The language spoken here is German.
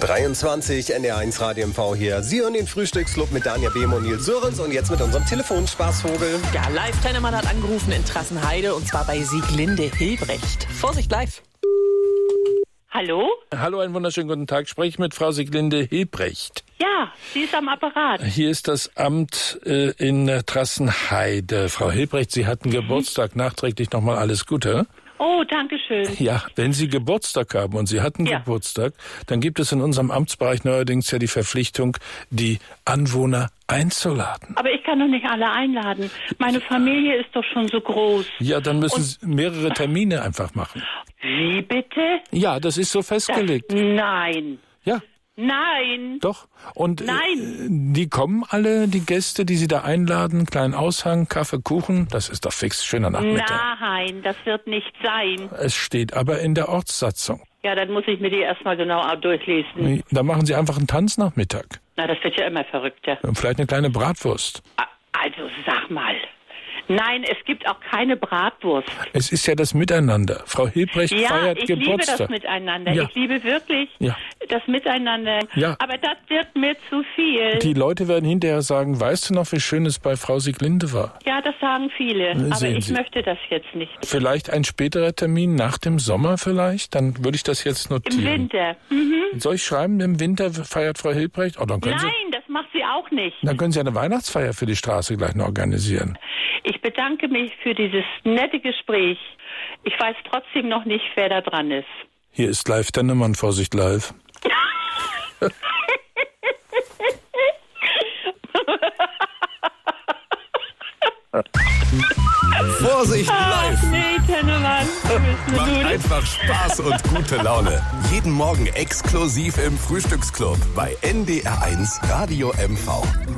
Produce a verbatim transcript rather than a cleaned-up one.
dreiundzwanzig, N D R eins Radio M V hier. Sie hören den Frühstücksclub mit Danja Behm und Nils Sörens und jetzt mit unserem Telefonspaßvogel. Ja, Live-Tennemann hat angerufen in Trassenheide und zwar bei Sieglinde Hilbrecht. Vorsicht, live. Hallo? Hallo, einen wunderschönen guten Tag. Spreche ich mit Frau Sieglinde Hilbrecht. Ja, sie ist am Apparat. Hier ist das Amt äh, in äh, Trassenheide. Frau Hilbrecht, Sie hatten mhm. Geburtstag. Nachträglich nochmal alles Gute. Oh, danke schön. Ja, wenn Sie Geburtstag haben und Sie hatten ja. Geburtstag, dann gibt es in unserem Amtsbereich neuerdings ja die Verpflichtung, die Anwohner einzuladen. Aber ich kann doch nicht alle einladen. Meine Familie ist doch schon so groß. Ja, dann müssen und Sie mehrere Termine einfach machen. Wie bitte? Ja, das ist so festgelegt. Das, nein. Ja. Nein. Doch. Und Nein. Äh, die kommen alle, die Gäste, die Sie da einladen, kleinen Aushang, Kaffee, Kuchen, das ist doch fix, schöner Nachmittag. Nein, das wird nicht sein. Es steht aber in der Ortssatzung. Ja, dann muss ich mir die erstmal genau durchlesen. Da machen Sie einfach einen Tanznachmittag. Na, das wird ja immer verrückter. Und vielleicht eine kleine Bratwurst. Also, sag mal. Nein, es gibt auch keine Bratwurst. Es ist ja das Miteinander. Frau Hilbrecht ja, feiert ich Geburtstag. liebe das Miteinander. Ja. Ich liebe wirklich ja. das Miteinander. Ja. Aber das wird mir zu viel. Die Leute werden hinterher sagen, weißt du noch, wie schön es bei Frau Sieglinde war? Ja, das sagen viele. Sehen aber ich Sie. möchte das jetzt nicht. Vielleicht ein späterer Termin nach dem Sommer vielleicht? Dann würde ich das jetzt notieren. Im Winter. Mhm. Soll ich schreiben, im Winter feiert Frau Hilbrecht? Oh, dann können Nein, Sie, das macht sie auch nicht. dann können Sie eine Weihnachtsfeier für die Straße gleich noch organisieren. Ich bedanke mich für dieses nette Gespräch. Ich weiß trotzdem noch nicht, wer da dran ist. Hier ist live der Nummern, Vorsicht live. Vorsicht live! Ach, nee, Tennemann. Macht einfach Spaß und gute Laune. Jeden Morgen exklusiv im Frühstücksclub bei N D R eins Radio M V.